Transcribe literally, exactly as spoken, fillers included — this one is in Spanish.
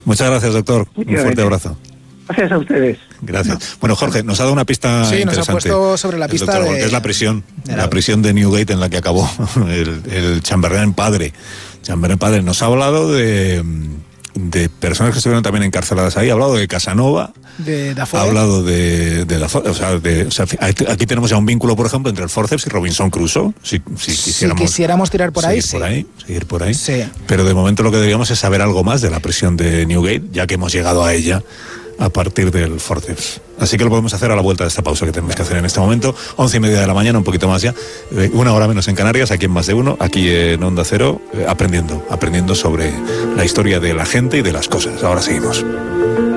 Muchas gracias, doctor. Un fuerte abrazo. Gracias a ustedes. Gracias. No. Bueno, Jorge, nos ha dado una pista sí, interesante. Sí, nos ha puesto sobre la pista doctor, de... Es la prisión, de la... la prisión de Newgate en la que acabó el, el Chamberlain padre. Chamberlain padre nos ha hablado de, de personas que estuvieron también encarceladas ahí, ha hablado de Casanova, de Dafoe. Ha hablado de, de la, o sea, de, o sea, aquí tenemos ya un vínculo, por ejemplo, entre el Forceps y Robinson Crusoe. Si, si, quisiéramos, si quisiéramos tirar por ahí, seguir sí. por ahí, seguir por ahí. Sí. Pero de momento lo que deberíamos es saber algo más de la prisión de Newgate, ya que hemos llegado a ella a partir del Forceps. Así que lo podemos hacer a la vuelta de esta pausa que tenemos que hacer en este momento. Once y media de la mañana, un poquito más ya. Una hora menos en Canarias, aquí en Más de Uno, aquí en Onda Cero, aprendiendo, aprendiendo sobre la historia de la gente y de las cosas. Ahora seguimos.